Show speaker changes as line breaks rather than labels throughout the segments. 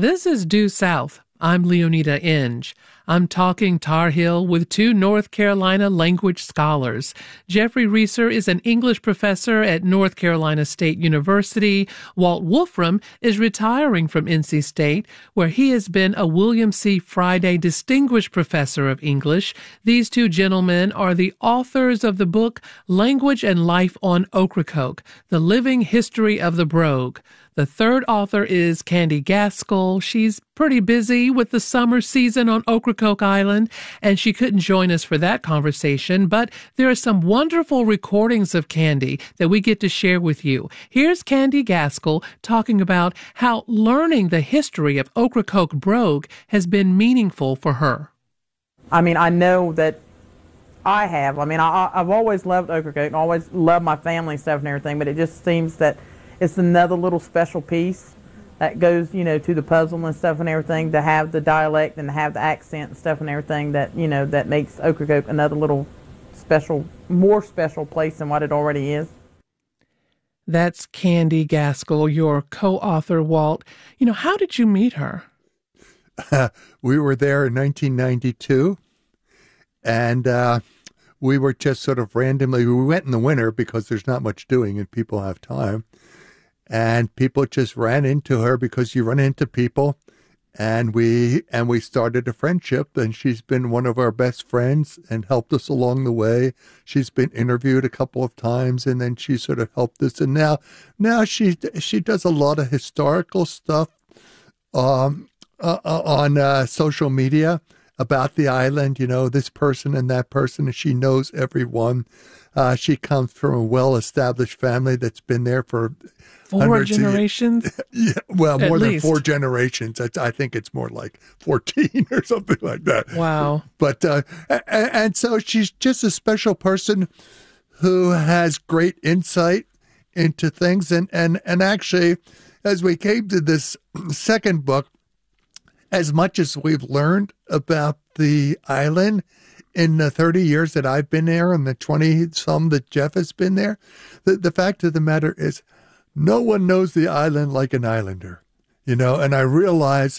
This is Due South. I'm Leonida Inge. I'm talking Tar Heel with two North Carolina language scholars. Jeffrey Reeser is an English professor at North Carolina State University. Walt Wolfram is retiring from NC State, where he has been a William C. Friday Distinguished Professor of English. These two gentlemen are the authors of the book Language and Life on Ocracoke, The Living History of the Brogue. The third author is Candy Gaskell. She's pretty busy with the summer season on Ocracoke Island, and she couldn't join us for that conversation, but there are some wonderful recordings of Candy that we get to share with you. Here's Candy Gaskell talking about how learning the history of Ocracoke Brogue has been meaningful for her.
I mean, I know that I have. I mean, I've always loved Ocracoke and always loved my family and stuff and everything, but it just seems that it's another little special piece that goes, you know, to the puzzle and stuff and everything, to have the dialect and to have the accent and stuff and everything that, you know, that makes Ocracoke another little special, more special place than what it already is.
That's Candy Gaskell, your co-author, Walt. You know, how did you meet her?
We were there in 1992, and we were just sort of randomly, we went in the winter because there's not much doing and people have time. And people just ran into her because you run into people, and we started a friendship, and she's been one of our best friends and helped us along the way. She's been interviewed a couple of times, and then she sort of helped us. And now she does a lot of historical stuff on social media about the island, you know, this person and that person, and she knows everyone. She comes from a well-established family that's been there for
4 generations?
Yeah, well, more than
least
4 generations. I think it's more like 14 or something like that.
Wow.
But, and so she's just a special person who has great insight into things. And actually, as we came to this second book, as much as we've learned about the island in the 30 years that I've been there and the 20-some that Jeff has been there, the fact of the matter is no one knows the island like an islander, you know, and I realize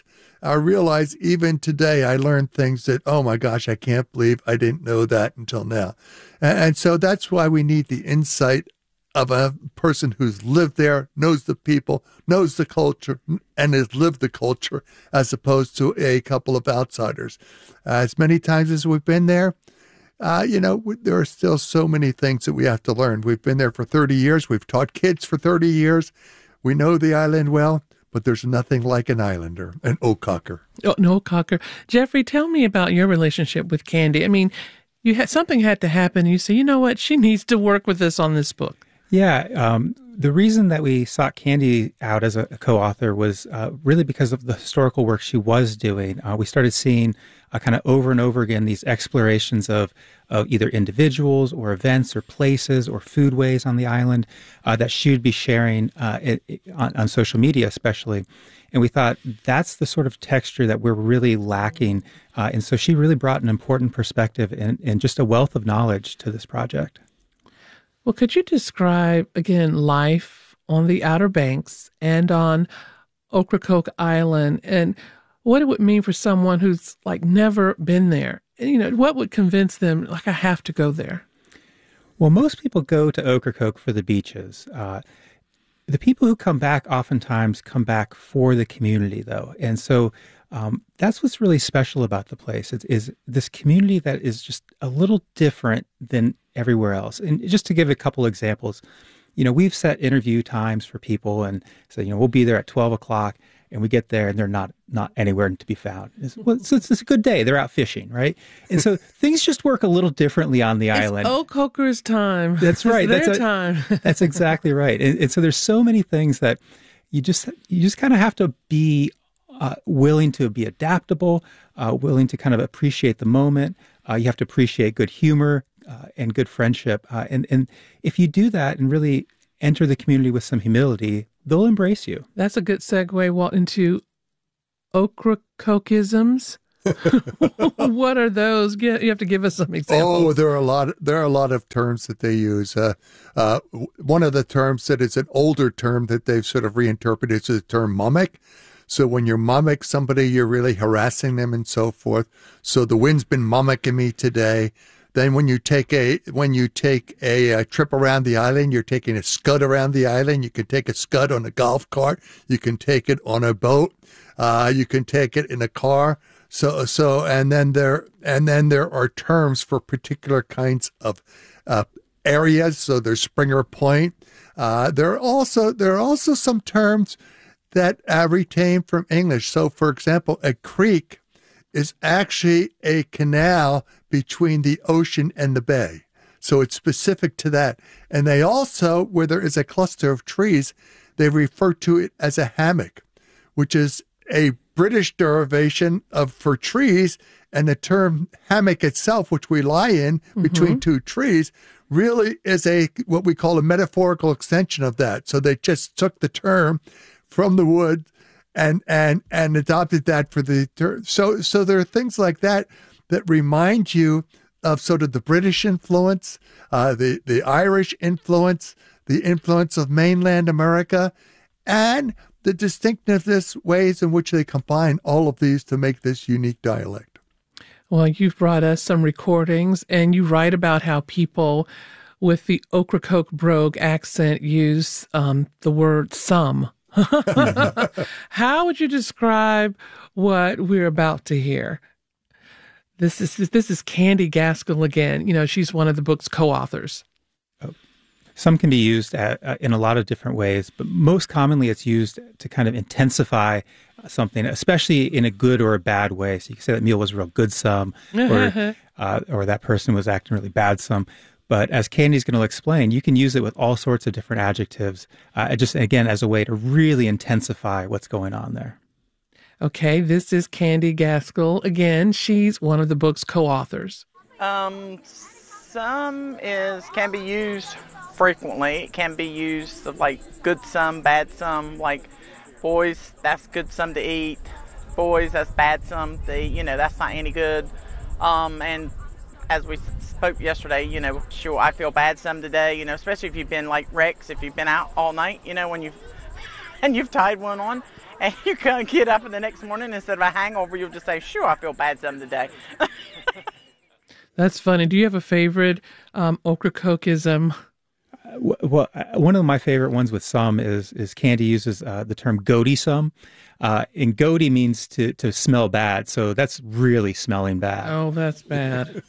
even today I learned things that, oh my gosh, I can't believe I didn't know that until now. And so that's why we need the insight of a person who's lived there, knows the people, knows the culture, and has lived the culture, as opposed to a couple of outsiders. As many times as we've been there, you know, there are still so many things that we have to learn. We've been there for 30 years. We've taught kids for 30 years. We know the island well, but there's nothing like an islander, an Oacocker.
Oh, an Oacocker. Jeffrey, tell me about your relationship with Candy. I mean, something had to happen. You say, you know what, she needs to work with us on this book.
Yeah, the reason that we sought Candy out as a co-author was really because of the historical work she was doing. We started seeing kind of over and over again these explorations of either individuals or events or places or foodways on the island that she would be sharing on social media especially. And we thought that's the sort of texture that we're really lacking. And so she really brought an important perspective and just a wealth of knowledge to this project.
Well, could you describe, again, life on the Outer Banks and on Ocracoke Island and what it would mean for someone who's, like, never been there? And, you know, what would convince them, like, I have to go there?
Well, most people go to Ocracoke for the beaches. The people who come back oftentimes come back for the community, though. And so that's what's really special about the place is this community that is just a little different than everywhere else. And just to give a couple examples, you know, we've set interview times for people and say, you know, we'll be there at 12 o'clock and we get there and they're not anywhere to be found. It's a good day. They're out fishing, right? And so things just work a little differently on the island.
It's Oacoker's time.
That's right.
It's their time.
That's exactly right. And so there's so many things that you just kind of have to be willing to be adaptable, willing to kind of appreciate the moment. You have to appreciate good humor and good friendship. And if you do that and really enter the community with some humility, they'll embrace you.
That's a good segue, Walt, into Ocracokeisms. What are those? You have to give us some examples.
Oh, there are a lot of terms that they use. One of the terms that is an older term that they've sort of reinterpreted is the term mummick. So when you mimic somebody, you're really harassing them and so forth. So the wind's been mimicking me today. Then when you take a trip around the island, you're taking a scud around the island. You can take a scud on a golf cart. You can take it on a boat. You can take it in a car. And then there are terms for particular kinds of areas. So there's Springer Point. There are also some terms that retain from English. So, for example, a creek is actually a canal between the ocean and the bay. So it's specific to that. And they also, where there is a cluster of trees, they refer to it as a hammock, which is a British derivation for trees. And the term hammock itself, which we lie in between two trees, really is what we call a metaphorical extension of that. So they just took the term from the wood and adopted that for the term. So there are things like that remind you of sort of the British influence, the Irish influence, the influence of mainland America, and the distinctiveness ways in which they combine all of these to make this unique dialect.
Well, you've brought us some recordings, and you write about how people with the Ocracoke brogue accent use the word some. How would you describe what we're about to hear? This is Candy Gaskell again. You know, she's one of the book's co-authors.
Some can be used in a lot of different ways, but most commonly it's used to kind of intensify something, especially in a good or a bad way. So you can say that meal was real good some, or that person was acting really bad some. But as Candy's going to explain, you can use it with all sorts of different adjectives, just, again, as a way to really intensify what's going on there.
Okay, this is Candy Gaskell. Again, she's one of the book's co-authors.
Some can be used frequently. It can be used like good some, bad some, like boys, that's good some to eat. Boys, that's bad some to eat. You know, that's not any good. And as we spoke yesterday, you know, sure, I feel bad some today, you know, especially if you've been like Rex, if you've been out all night, you know, when you've tied one on and you kind of get up in the next morning, instead of a hangover, you'll just say, sure, I feel bad some today.
That's funny. Do you have a favorite Ocracokeism?
Well, one of my favorite ones with some is Candy uses the term goaty some. And goaty means to smell bad. So that's really smelling bad.
Oh, that's bad.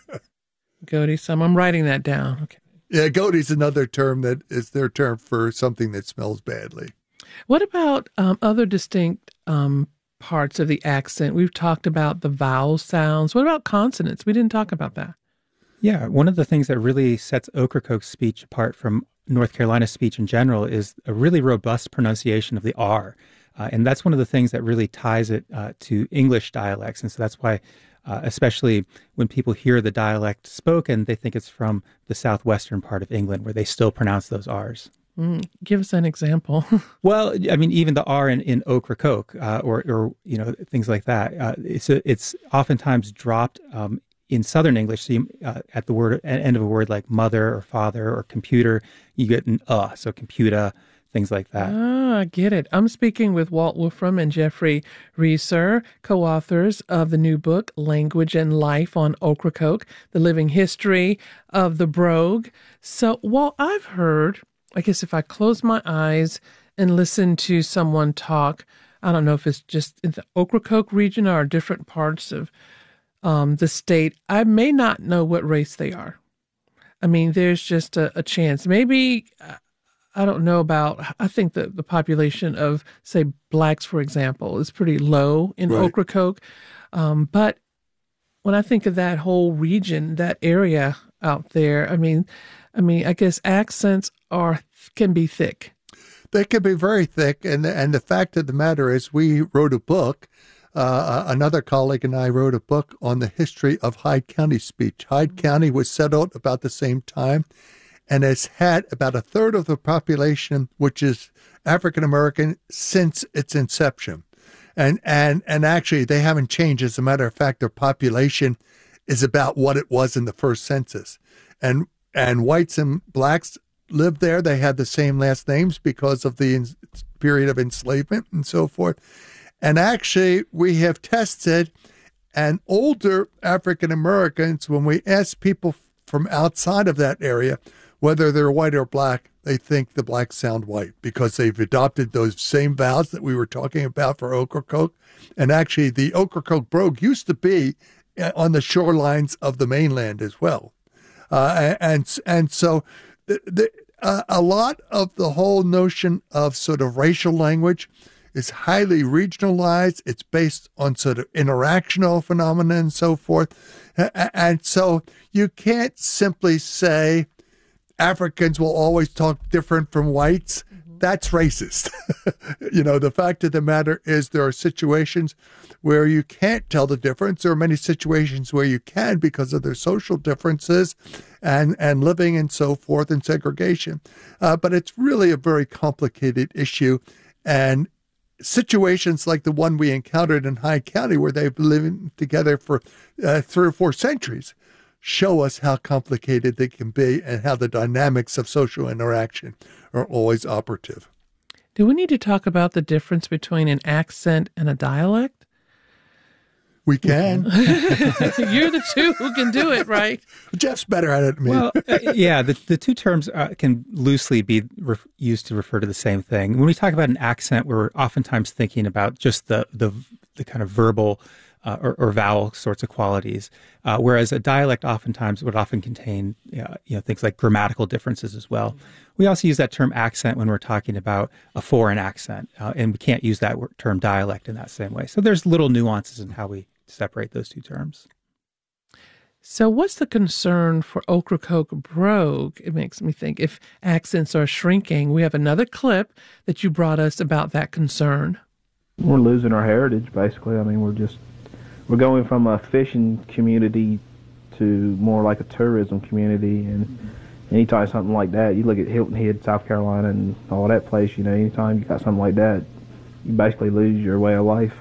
Goaty some. I'm writing that down. Okay.
Yeah, goaty's another term that is their term for something that smells badly.
What about other distinct parts of the accent? We've talked about the vowel sounds. What about consonants? We didn't talk about that.
Yeah, one of the things that really sets Ocracoke speech apart from North Carolina speech in general is a really robust pronunciation of the R. And that's one of the things that really ties it to English dialects. And so that's why, especially when people hear the dialect spoken, they think it's from the southwestern part of England where they still pronounce those R's.
Give us an example.
Well, I mean, even the R in Ocracoke or you know, things like that. It's oftentimes dropped in Southern English. So you, at the end of a word like mother or father or computer, you get an so computer, things like that.
I get it. I'm speaking with Walt Wolfram and Jeffrey Reeser, co-authors of the new book, Language and Life on Ocracoke, The Living History of the Brogue. So, Walt, I've heard, I guess if I close my eyes and listen to someone talk, I don't know if it's just in the Ocracoke region or different parts of the state, I may not know what race they are. I mean, there's just a chance. Maybe, I don't know about, I think the population of, say, blacks, for example, is pretty low in
right.
Ocracoke. But when I think of that whole region, that area out there, I mean, I guess accents can be thick.
They can be very thick. And the fact of the matter is we wrote a book. Another colleague and I wrote a book on the history of Hyde County speech. Hyde County was settled about the same time and has had about a third of the population, which is African American, since its inception. And actually, they haven't changed. As a matter of fact, their population is about what it was in the first census. And whites and blacks lived there. They had the same last names because of the period of enslavement and so forth. And actually, we have tested, and older African Americans, when we ask people from outside of that area whether they're white or black, they think the blacks sound white because they've adopted those same vowels that we were talking about for Ocracoke. And actually, the Ocracoke brogue used to be on the shorelines of the mainland as well. And so a lot of the whole notion of sort of racial language is highly regionalized. It's based on sort of interactional phenomena and so forth. And so you can't simply say Africans will always talk different from whites. That's racist. The fact of the matter is there are situations where you can't tell the difference. There are many situations where you can because of their social differences and living and so forth and segregation. But it's really a very complicated issue. And situations like the one we encountered in Hyde County, where they've been living together for 3 or 4 centuries, show us how complicated they can be and how the dynamics of social interaction are always operative.
Do we need to talk about the difference between an accent and a dialect?
We can.
You're the two who can do it, right?
Jeff's better at it than me.
Well, the two terms can loosely be used to refer to the same thing. When we talk about an accent, we're oftentimes thinking about just the kind of verbal or vowel sorts of qualities, whereas a dialect oftentimes would often contain things like grammatical differences as well. We also use that term accent when we're talking about a foreign accent, and we can't use that term dialect in that same way. So there's little nuances in how we separate those two terms.
So what's the concern for Ocracoke brogue? It makes me think if accents are shrinking. We have another clip that you brought us about that concern.
We're losing our heritage, basically. I mean, we're going from a fishing community to more like a tourism community. And anytime something like that, you look at Hilton Head, South Carolina, and all that place, anytime you got something like that, you basically lose your way of life.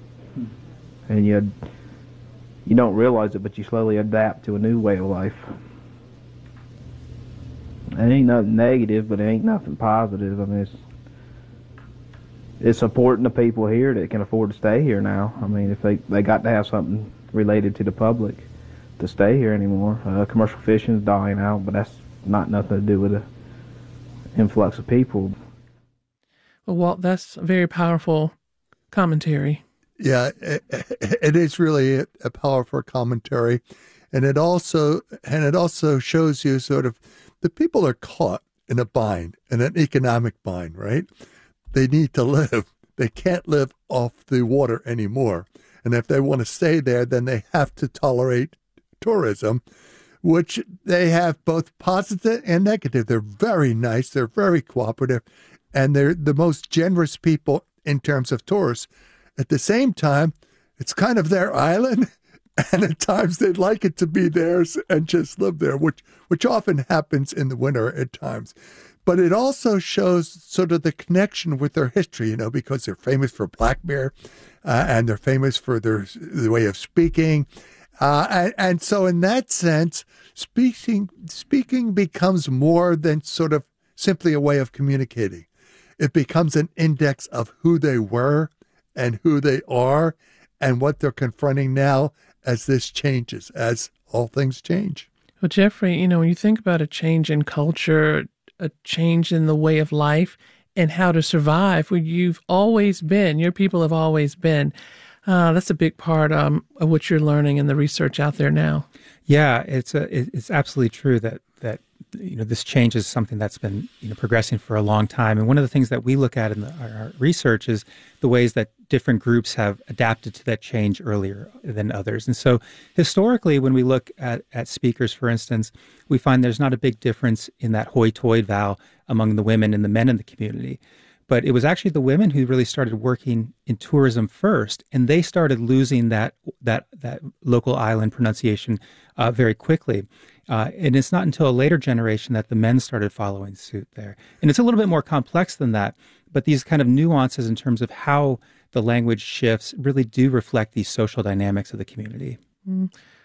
And you don't realize it, but you slowly adapt to a new way of life. It ain't nothing negative, but it ain't nothing positive. I mean, it's supporting the people here that can afford to stay here now. I mean, if they got to have something related to the public to stay here anymore. Commercial fishing is dying out, but that's not nothing to do with the influx of people.
Well, Walt, that's a very powerful commentary.
Yeah, it is really a powerful commentary, and it also shows you sort of the people are caught in a bind, in an economic bind, right? They need to live. They can't live off the water anymore, and if they want to stay there, then they have to tolerate tourism, which they have both positive and negative. They're very nice. They're very cooperative, and they're the most generous people in terms of tourists. At the same time, it's kind of their island, and at times they'd like it to be theirs and just live there, which often happens in the winter at times. But it also shows sort of the connection with their history, because they're famous for black bear, and they're famous for their way of speaking. And so in that sense, speaking becomes more than sort of simply a way of communicating. It becomes an index of who they were and who they are and what they're confronting now as this changes, as all things change.
Well, Jeffrey, when you think about a change in culture, a change in the way of life and how to survive where you've always been, your people have always been, that's a big part of what you're learning in the research out there now.
Yeah, it's absolutely true that this change is something that's been progressing for a long time. And one of the things that we look at in our research is the ways that different groups have adapted to that change earlier than others. And so historically, when we look at speakers, for instance, we find there's not a big difference in that hoi-toi vowel among the women and the men in the community. But it was actually the women who really started working in tourism first, and they started losing that local island pronunciation very quickly. And it's not until a later generation that the men started following suit there. And it's a little bit more complex than that, but these kind of nuances in terms of how the language shifts really do reflect these social dynamics of the community.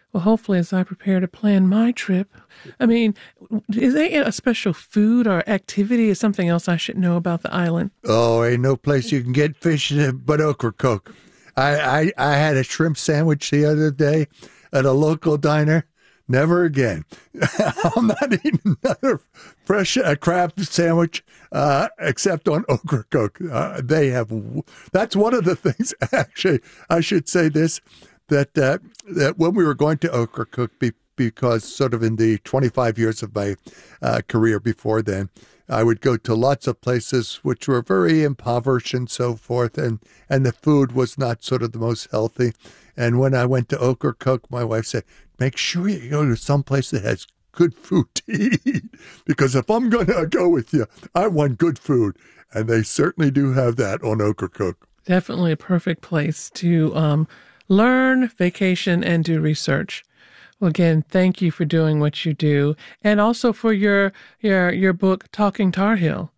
Well, hopefully, as I prepare to plan my trip, I mean, is there a special food or activity or something else I should know about the island?
Oh, ain't no place you can get fish but Ocracoke. I had a shrimp sandwich the other day at a local diner. Never again. I'm not eating another fresh crab sandwich except on Ocracoke. They have. That's one of the things. Actually, I should say this: that when we were going to Ocracoke, because sort of in the 25 years of my career before then, I would go to lots of places which were very impoverished and so forth, and the food was not sort of the most healthy. And when I went to Ocracoke, my wife said, make sure you go to some place that has good food to eat, because if I'm going to go with you, I want good food. And they certainly do have that on Ocracoke.
Definitely a perfect place to learn, vacation, and do research. Well, again, thank you for doing what you do, and also for your book, Talking Tar Heel.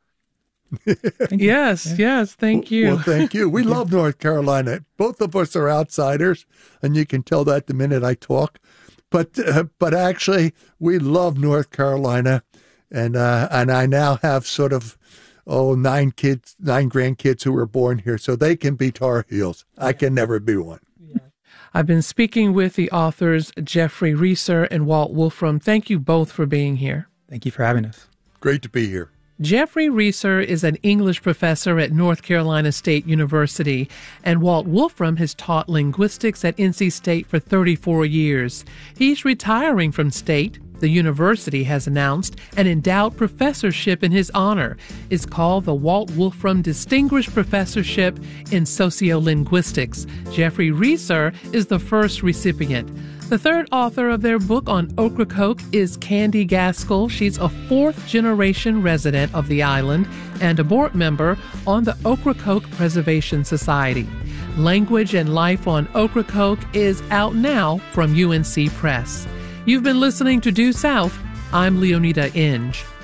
Yes, thank you.
Well, thank you. We love North Carolina. Both of us are outsiders, and you can tell that the minute I talk. But actually, we love North Carolina, and I now have sort of 9 grandkids who were born here, so they can be Tar Heels. I can never be one.
I've been speaking with the authors Jeffrey Reeser and Walt Wolfram. Thank you both for being here.
Thank you for having us.
Great to be here.
Jeffrey Reeser is an English professor at North Carolina State University, and Walt Wolfram has taught linguistics at NC State for 34 years. He's retiring from State. The university has announced an endowed professorship in his honor. It's called the Walt Wolfram Distinguished Professorship in Sociolinguistics. Jeffrey Reeser is the first recipient. The third author of their book on Ocracoke is Candy Gaskell. She's a 4th-generation resident of the island and a board member on the Ocracoke Preservation Society. Language and Life on Ocracoke is out now from UNC Press. You've been listening to Due South. I'm Leonida Inge.